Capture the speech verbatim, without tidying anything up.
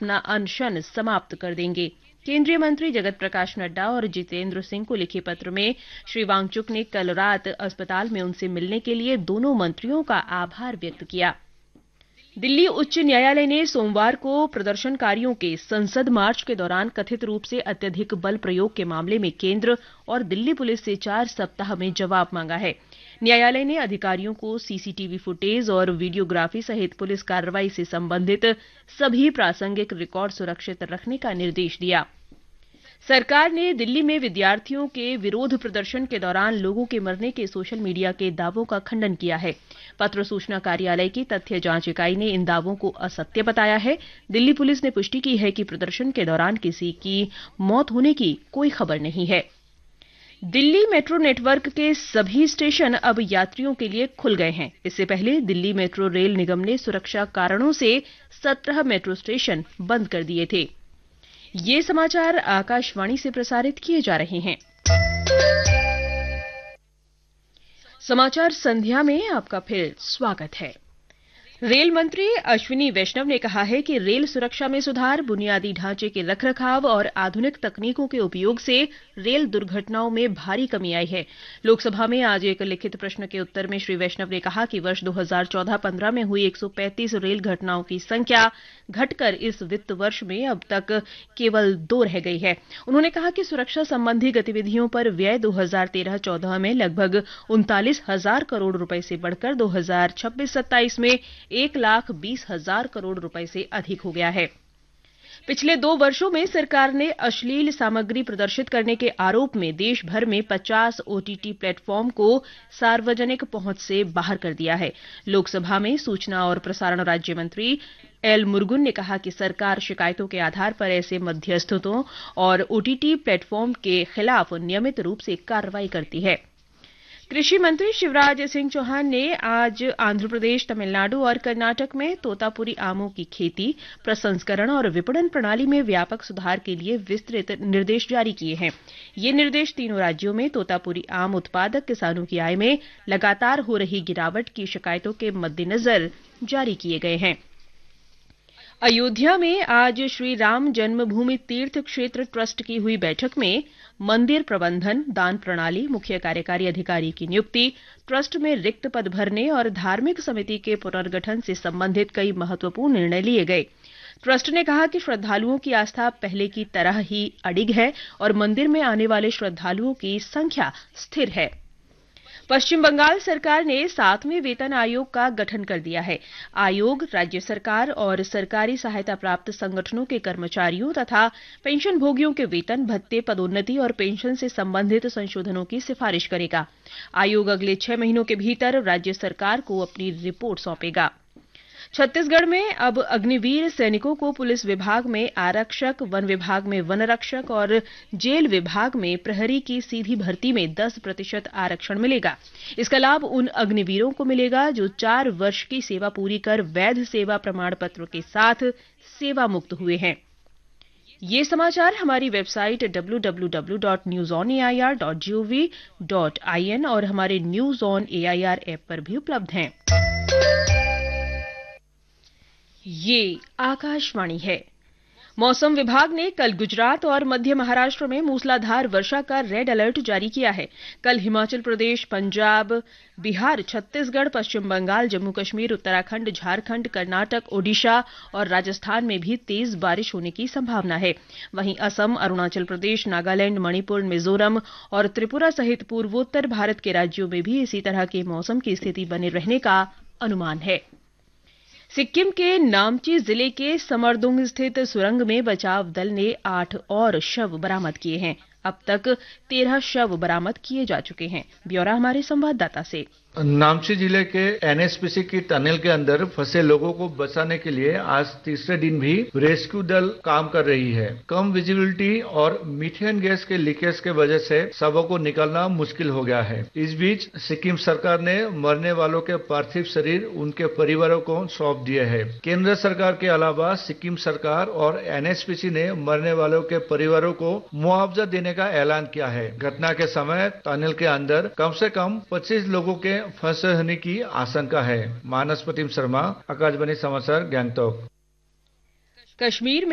अपना अनशन समाप्त कर देंगे। केंद्रीय मंत्री जगत प्रकाश नड्डा और जितेंद्र सिंह को लिखे पत्र में श्री वांगचुक ने कल रात अस्पताल में उनसे मिलने के लिए दोनों मंत्रियों का आभार व्यक्त किया। दिल्ली उच्च न्यायालय ने सोमवार को प्रदर्शनकारियों के संसद मार्च के दौरान कथित रूप से अत्यधिक बल प्रयोग के मामले में केंद्र और दिल्ली पुलिस से चार सप्ताह में जवाब मांगा है। न्यायालय ने अधिकारियों को सीसीटीवी फुटेज और वीडियोग्राफी सहित पुलिस कार्रवाई से संबंधित सभी प्रासंगिक रिकॉर्ड सुरक्षित रखने का निर्देश दिया। सरकार ने दिल्ली में विद्यार्थियों के विरोध प्रदर्शन के दौरान लोगों के मरने के सोशल मीडिया के दावों का खंडन किया है। पत्र सूचना कार्यालय की तथ्य जांच इकाई ने इन दावों को असत्य बताया है। दिल्ली पुलिस ने पुष्टि की है कि प्रदर्शन के दौरान किसी की मौत होने की कोई खबर नहीं है। दिल्ली मेट्रो नेटवर्क के सभी स्टेशन अब यात्रियों के लिए खुल गए हैं। इससे पहले दिल्ली मेट्रो रेल निगम ने सुरक्षा कारणों से सत्रह मेट्रो स्टेशन बंद कर दिए थे। ये समाचार आकाशवाणी से प्रसारित किए जा रहे हैं। समाचार संध्या में आपका फिर स्वागत है। रेल मंत्री अश्विनी वैष्णव ने कहा है कि रेल सुरक्षा में सुधार, बुनियादी ढांचे के रखरखाव और आधुनिक तकनीकों के उपयोग से रेल दुर्घटनाओं में भारी कमी आई है। लोकसभा में आज एक लिखित प्रश्न के उत्तर में श्री वैष्णव ने कहा कि वर्ष दो हज़ार चौदह पंद्रह में हुई एक सौ पैंतीस रेल घटनाओं की संख्या घटकर इस वित्त वर्ष में अब तक केवल दो रह गई है। उन्होंने कहा कि सुरक्षा संबंधी गतिविधियों पर व्यय दो हज़ार तेरह चौदह में लगभग उनतालीस हजार करोड़ रुपए से बढ़कर दो हज़ार छब्बीस सत्ताईस में एक लाख बीस हजार करोड़ रुपए से अधिक हो गया है। पिछले दो वर्षों में सरकार ने अश्लील सामग्री प्रदर्शित करने के आरोप में देश भर में पचास ओटीटी प्लेटफॉर्म को सार्वजनिक पहुंच से बाहर कर दिया है। लोकसभा में सूचना और प्रसारण राज्य मंत्री एल मुरुगन ने कहा कि सरकार शिकायतों के आधार पर ऐसे मध्यस्थों और ओटीटी प्लेटफॉर्म के खिलाफ नियमित रूप से कार्रवाई करती है। कृषि मंत्री शिवराज सिंह चौहान ने आज आंध्र प्रदेश, तमिलनाडु और कर्नाटक में तोतापुरी आमों की खेती, प्रसंस्करण और विपणन प्रणाली में व्यापक सुधार के लिए विस्तृत निर्देश जारी किए हैं। ये निर्देश तीनों राज्यों में तोतापुरी आम उत्पादक किसानों की आय में लगातार हो रही गिरावट की शिकायतों के मद्देनजर जारी किए गए हैं। अयोध्या में आज श्री राम जन्मभूमि तीर्थ क्षेत्र ट्रस्ट की हुई बैठक में मंदिर प्रबंधन, दान प्रणाली, मुख्य कार्यकारी अधिकारी की नियुक्ति, ट्रस्ट में रिक्त पद भरने और धार्मिक समिति के पुनर्गठन से संबंधित कई महत्वपूर्ण निर्णय लिए गए। ट्रस्ट ने कहा कि श्रद्धालुओं की आस्था पहले की तरह ही अडिग है और मंदिर में आने वाले श्रद्धालुओं की संख्या स्थिर है। पश्चिम बंगाल सरकार ने सातवें वेतन आयोग का गठन कर दिया है। आयोग राज्य सरकार और सरकारी सहायता प्राप्त संगठनों के कर्मचारियों तथा पेंशन भोगियों के वेतन, भत्ते, पदोन्नति और पेंशन से संबंधित संशोधनों की सिफारिश करेगा। आयोग अगले छह महीनों के भीतर राज्य सरकार को अपनी रिपोर्ट सौंपेगा। छत्तीसगढ़ में अब अग्निवीर सैनिकों को पुलिस विभाग में आरक्षक, वन विभाग में वन रक्षक और जेल विभाग में प्रहरी की सीधी भर्ती में दस प्रतिशत आरक्षण मिलेगा। इसका लाभ उन अग्निवीरों को मिलेगा जो चार वर्ष की सेवा पूरी कर वैध सेवा प्रमाण पत्र के साथ सेवा मुक्त हुए हैं। ये समाचार हमारी website W W W dot news on A I R dot G O V dot I N और हमारे news on A I R app पर भी उपलब्ध हैं। ये आकाशवाणी है। मौसम विभाग ने कल गुजरात और मध्य महाराष्ट्र में मूसलाधार वर्षा का रेड अलर्ट जारी किया है। कल हिमाचल प्रदेश, पंजाब, बिहार, छत्तीसगढ़, पश्चिम बंगाल, जम्मू कश्मीर, उत्तराखंड, झारखंड, कर्नाटक, ओडिशा और राजस्थान में भी तेज बारिश होने की संभावना है। वहीं असम, अरुणाचल प्रदेश, नागालैंड, मणिपुर, मिजोरम और त्रिपुरा सहित पूर्वोत्तर भारत के राज्यों में भी इसी तरह के मौसम की स्थिति बने रहने का अनुमान है। सिक्किम के नामची जिले के समरदुंग स्थित सुरंग में बचाव दल ने आठ और शव बरामद किए हैं। अब तक तेरह शव बरामद किए जा चुके हैं। ब्यौरा हमारे संवाददाता से। नामची जिले के एन एस पी सी की टनल के अंदर फंसे लोगों को बचाने के लिए आज तीसरे दिन भी रेस्क्यू दल काम कर रही है। कम विजिबिलिटी और मीथेन गैस के लीकेज के वजह से शवों को निकालना मुश्किल हो गया है। इस बीच सिक्किम सरकार ने मरने वालों के पार्थिव शरीर उनके परिवारों को सौंप दिए हैं। केंद्र सरकार के अलावा सिक्किम सरकार और एन एस पी सी ने मरने वालों के परिवारों को मुआवजा देने का ऐलान किया है। घटना के समय टनल के अंदर कम से कम पच्चीस लोगों के फंसे होने की आशंका है। मानस प्रतिम शर्मा, आकाशवाणी समाचार, गैंगटॉक। कश्मीर में